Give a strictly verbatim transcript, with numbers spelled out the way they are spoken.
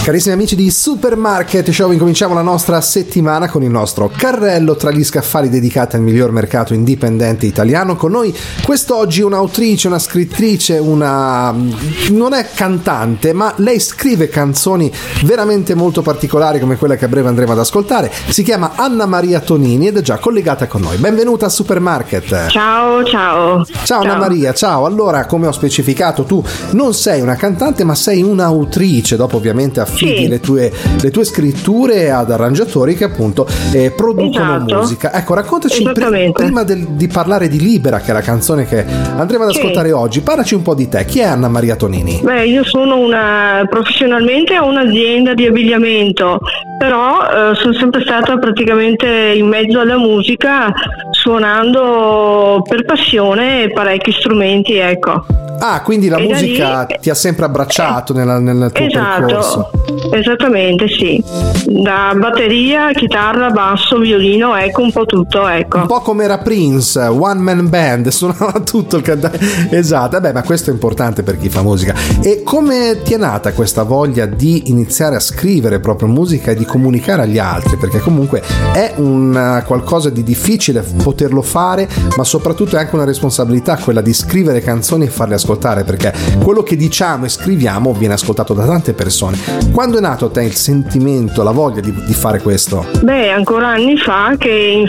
Carissimi amici di Supermarket Show, incominciamo la nostra settimana con il nostro carrello tra gli scaffali dedicati al miglior mercato indipendente italiano. Con noi quest'oggi un'autrice, una scrittrice, una... non è cantante, ma lei scrive canzoni veramente molto particolari come quella che a breve andremo ad ascoltare. Si chiama Anna Maria Tonini ed è già collegata con noi. Benvenuta a Supermarket. Ciao, ciao. Ciao, ciao Anna Maria, ciao. Allora, come ho specificato, tu non sei una cantante, ma sei un'autrice. Dopo ovviamente affidi sì. le, tue, le tue scritture ad arrangiatori che appunto eh, producono esatto. musica. Ecco, raccontaci pr- prima del, di parlare di Libera, che è la canzone che andremo ad ascoltare sì. oggi. Parlaci un po' di te. Chi è Anna Maria Tonini? Beh, io sono una professionalmente ho un'azienda di abbigliamento, però eh, sono sempre stata praticamente in mezzo alla musica, suonando per passione parecchi strumenti, ecco. Ah, quindi la e musica lì, ti ha sempre abbracciato nel, nel tuo esatto, percorso. Esattamente, sì. Da batteria, chitarra, basso, violino, ecco, un po' tutto, ecco. Un po' come era Prince, one man band, suonava tutto il cantante. Esatto, beh, ma questo è importante per chi fa musica. E come ti è nata questa voglia di iniziare a scrivere proprio musica e di comunicare agli altri? Perché comunque è un qualcosa di difficile poterlo fare, ma soprattutto è anche una responsabilità quella di scrivere canzoni e farle ascoltare, perché quello che diciamo e scriviamo viene ascoltato da tante persone. Quando è nato a te il sentimento, la voglia di, di fare questo? Beh, ancora anni fa che